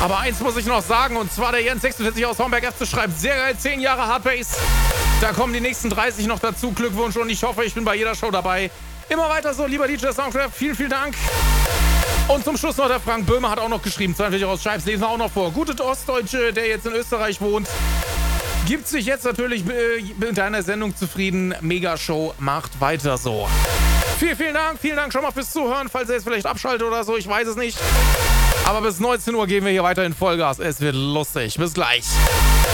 Aber eins muss ich noch sagen, und zwar der Jens46 aus Homberg FC schreibt, sehr geil, 10 Jahre Hardbase. Da kommen die nächsten 30 noch dazu. Glückwunsch und ich hoffe, ich bin bei jeder Show dabei. Immer weiter so, lieber DJ Soundcraft. Vielen, vielen Dank. Und zum Schluss noch der Frank Böhmer hat auch noch geschrieben, 42 aus Scheibs, lesen wir auch noch vor. Gute Ostdeutsche, der jetzt in Österreich wohnt, gibt sich jetzt natürlich mit deiner Sendung zufrieden. Megashow, macht weiter so. Vielen Dank schon mal fürs Zuhören, falls ihr jetzt vielleicht abschaltet oder so, ich weiß es nicht. Aber bis 19 Uhr gehen wir hier weiter in Vollgas. Es wird lustig. Bis gleich.